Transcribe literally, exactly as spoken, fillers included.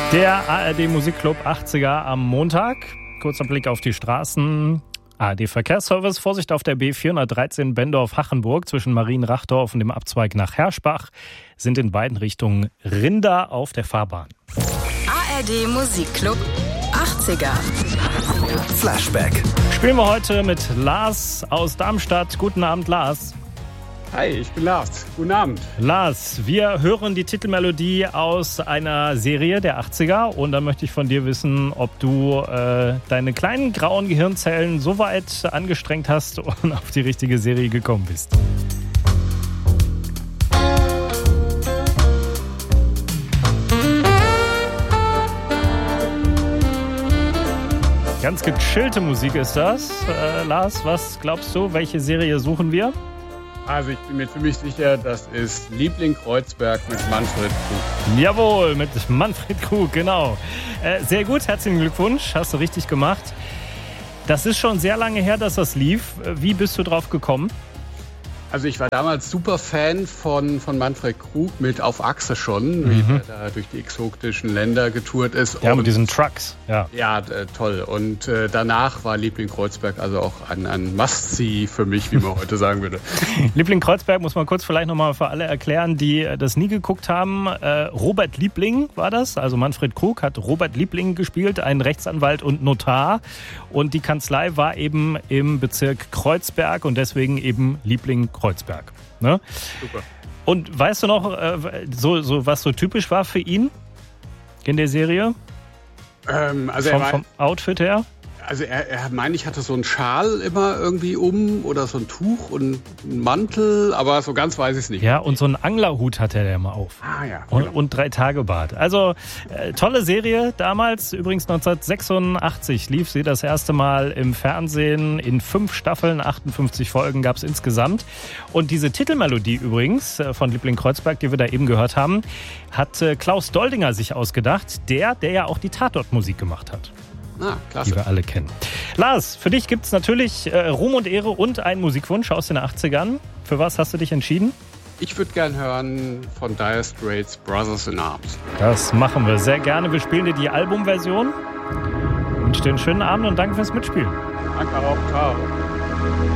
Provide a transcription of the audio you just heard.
Der A R D Musikclub achtziger am Montag. Kurzer Blick auf die Straßen. A R D Verkehrsservice. Vorsicht auf der B vierhundertdreizehn Bendorf-Hachenburg zwischen Marienrachdorf und dem Abzweig nach Herschbach sind in beiden Richtungen Rinder auf der Fahrbahn. A R D Musikclub achtziger. Flashback. Spielen wir heute mit Lars aus Darmstadt. Guten Abend, Lars. Hi, ich bin Lars. Guten Abend. Lars, wir hören die Titelmelodie aus einer Serie der achtziger und dann möchte ich von dir wissen, ob du äh, deine kleinen grauen Gehirnzellen so weit angestrengt hast und auf die richtige Serie gekommen bist. Ganz gechillte Musik ist das. Äh, Lars, was glaubst du, welche Serie suchen wir? Also ich bin mir ziemlich sicher, das ist Liebling Kreuzberg mit Manfred Krug. Jawohl, mit Manfred Krug, genau. Äh, sehr gut, herzlichen Glückwunsch, hast du richtig gemacht. Das ist schon sehr lange her, dass das lief. Wie bist du drauf gekommen? Also ich war damals super Fan von, von Manfred Krug mit Auf Achse schon, Mhm. wie er da durch die exotischen Länder getourt ist. Ja, und, mit diesen Trucks. Ja, ja äh, toll. Und äh, danach war Liebling Kreuzberg also auch ein, ein Must-See für mich, wie man heute sagen würde. Liebling Kreuzberg muss man kurz vielleicht nochmal für alle erklären, die das nie geguckt haben. Äh, Robert Liebling war das, also Manfred Krug hat Robert Liebling gespielt, ein Rechtsanwalt und Notar. Und die Kanzlei war eben im Bezirk Kreuzberg und deswegen eben Liebling Kreuzberg. Ne? Super. Und weißt du noch, äh, so, so, was so typisch war für ihn in der Serie? Ähm, also Vom, er war, vom Outfit her? Also er, er meine ich, hatte so einen Schal immer irgendwie um oder so ein Tuch und einen Mantel, aber so ganz weiß ich es nicht. Ja, und so einen Anglerhut hatte er immer auf. Ah ja. Und, Genau. und drei Tage Bart. Also äh, tolle Serie damals. Übrigens neunzehnhundertsechsundachtzig lief sie das erste Mal im Fernsehen in fünf Staffeln. achtundfünfzig Folgen gab es insgesamt. Und diese Titelmelodie übrigens äh, von Liebling Kreuzberg, die wir da eben gehört haben, hat äh, Klaus Doldinger sich ausgedacht. Der, der ja auch die Tatortmusik gemacht hat. Ah, klasse. Die wir alle kennen. Lars, für dich gibt es natürlich äh, Ruhm und Ehre und einen Musikwunsch aus den achtzigern. Für was hast du dich entschieden? Ich würde gern hören von Dire Straits Brothers in Arms. Das machen wir sehr gerne. Wir spielen dir die Albumversion. Ich wünsche dir einen schönen Abend und danke fürs Mitspielen. Danke auch. Ciao.